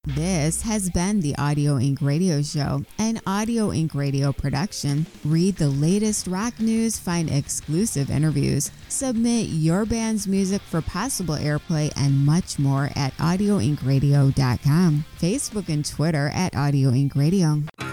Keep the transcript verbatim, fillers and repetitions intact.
This has been the Audio Inc Radio Show, an Audio Inc Radio production. Read the latest rock news, find exclusive interviews, submit your band's music for possible airplay, and much more at audio inc radio dot com. Facebook and Twitter at Audio Inc Radio.